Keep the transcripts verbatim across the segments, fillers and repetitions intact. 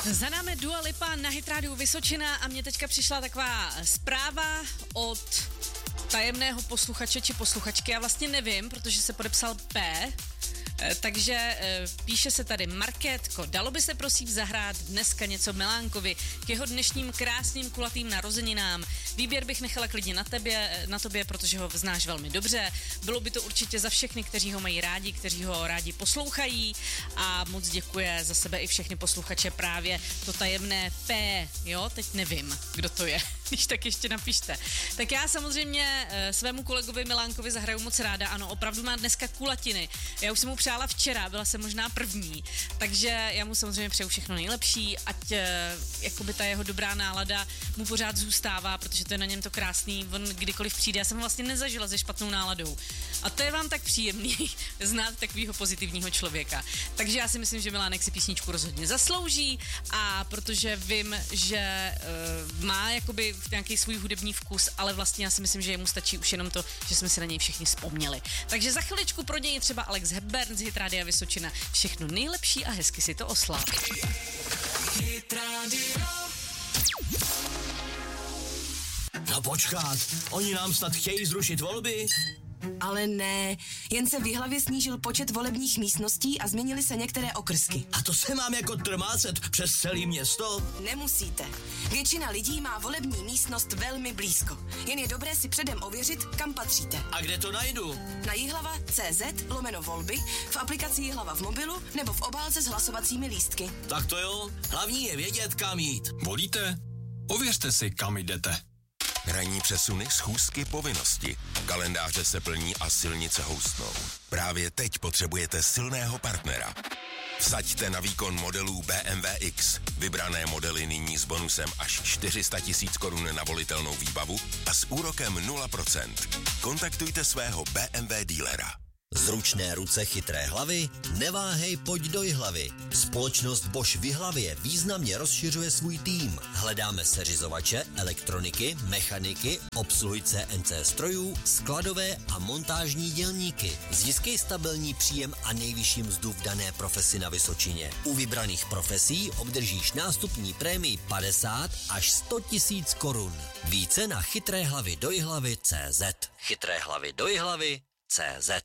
Za námi Dua Lipa na Hit Radio Vysočina a mně teďka přišla taková zpráva od tajemného posluchače či posluchačky, já vlastně nevím, protože se podepsal P, takže píše se tady: Markétko, dalo by se prosím zahrát dneska něco Milánkovi k jeho dnešním krásným kulatým narozeninám. Výběr bych nechala klidně na tebě, na tobě, protože ho znáš velmi dobře. Bylo by to určitě za všechny, kteří ho mají rádi, kteří ho rádi poslouchají, a moc děkuje za sebe i všechny posluchače právě to tajemné P, jo, teď nevím, kdo to je, když tak ještě napište. Tak já samozřejmě svému kolegovi Milánkovi zahraju moc ráda, ano, opravdu má dneska kulatiny. Já už jsem mu přála včera, byla jsem možná první, takže já mu samozřejmě přeju všechno nejlepší, ať e, jakoby ta jeho dobrá nálada mu pořád zůstává, protože to je na něm to krásný, on kdykoliv přijde, já jsem ho vlastně nezažila se špatnou náladou. A to je vám tak příjemný znát takového pozitivního člověka. Takže já si myslím, že Milánek si písničku rozhodně zaslouží, a protože vím, že e, má jakoby nějaký svůj hudební vkus, ale vlastně já si myslím, že jemu stačí už jenom to, že jsme si na něj všichni vzpomněli. Takže za chviličku pro něj třeba Alex Hepburn z Hit Rádia Vysočina. Všechno nejlepší a hezky si to oslav. Hit Radio. No počkat, oni nám snad chtějí zrušit volby? Ale ne, jen se v Jihlavě snížil počet volebních místností a změnily se některé okrsky. A to se mám jako trmácet přes celé město? Nemusíte. Většina lidí má volební místnost velmi blízko. Jen je dobré si předem ověřit, kam patříte. A kde to najdu? Na jihlava tečka cé zet lomeno volby, v aplikaci Jihlava v mobilu nebo v obálce s hlasovacími lístky. Tak to jo, hlavní je vědět, kam jít. Volíte? Ověřte si, kam jdete. Ranní přesuny, schůzky, povinnosti. Kalendáře se plní a silnice houstnou. Právě teď potřebujete silného partnera. Vsaďte na výkon modelů bé em vé X. Vybrané modely nyní s bonusem až čtyři sta tisíc korun na volitelnou výbavu a s úrokem nula procent. Kontaktujte svého bé em vé dílera. Zručné ruce, chytré hlavy? Neváhej, pojď do Jihlavy. Společnost Bosch v Jihlavě významně rozšiřuje svůj tým. Hledáme seřizovače, elektroniky, mechaniky, obsluhy cé en cé strojů, skladové a montážní dělníky. Získej stabilní příjem a nejvyšší mzdu v dané profesi na Vysočině. U vybraných profesí obdržíš nástupní prémii padesát až sto tisíc korun. Více na chytré hlavy do Jihlavy tečka cé zet. Chytré hlavy do Jihlavy tečka cé zet.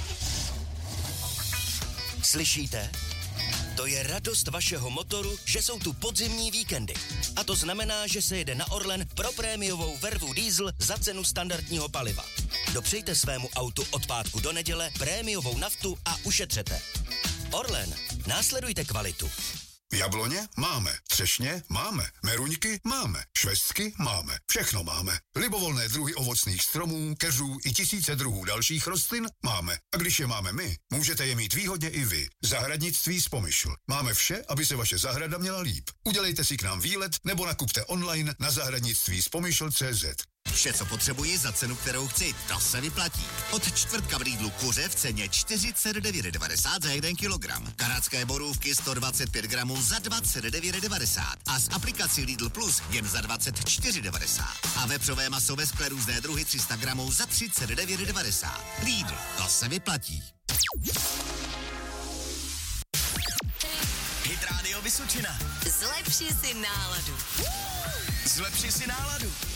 Slyšíte? To je radost vašeho motoru, že jsou tu podzimní víkendy. A to znamená, že se jede na Orlen pro prémiovou vervu diesel za cenu standardního paliva. Dopřejte svému autu od pátku do neděle prémiovou naftu a ušetřete. Orlen, následujte kvalitu. Jabloně máme, třešně máme, meruňky máme, švestky máme, všechno máme. Libovolné druhy ovocných stromů, keřů i tisíce druhů dalších rostlin máme. A když je máme my, můžete je mít výhodně i vy. Zahradnictví z Pomyšl. Máme vše, aby se vaše zahrada měla líp. Udělejte si k nám výlet nebo nakupte online na zahradnictví z pomyšl tečka cé zet. Vše, co potřebuji za cenu, kterou chci, to se vyplatí. Od čtvrtka v Lidlu kuře v ceně čtyřicet devět devadesát za jeden kilogram. Kanadské borůvky sto dvacet pět gramů za dvacet devět devadesát. A s aplikací Lidl Plus jen za dvacet čtyři devadesát. A vepřové maso ve skle různé druhy tři sta gramů za třicet devět devadesát. Lidl, to se vyplatí. Hit Radio Vysočina. Zlepši si náladu. Zlepši si náladu.